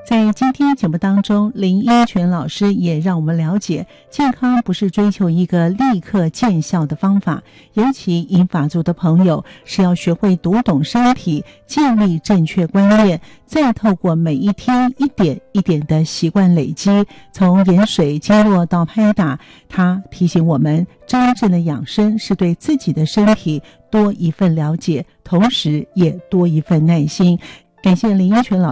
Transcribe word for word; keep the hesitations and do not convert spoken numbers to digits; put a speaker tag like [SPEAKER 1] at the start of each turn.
[SPEAKER 1] 在今天节目当中，林英权老师也让我们了解，健康不是追求一个立刻见效的方法，尤其银发族的朋友是要学会读懂身体，建立正确观念，再透过每一天一点一点的习惯累积，从盐水经络到拍打，他提醒我们，真正的养生是对自己的身体多一份了解，同时也多一份耐心。感谢林英权老师